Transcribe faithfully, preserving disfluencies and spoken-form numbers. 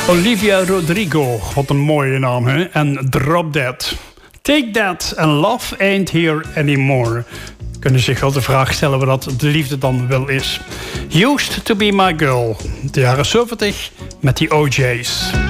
Olivia Rodrigo, wat een mooie naam, hè? En Drop That. Take That and Love Ain't Here Anymore. Kunnen zich wel de vraag stellen wat de liefde dan wel is. Used to be my girl. De jaren zeventig met die O J's.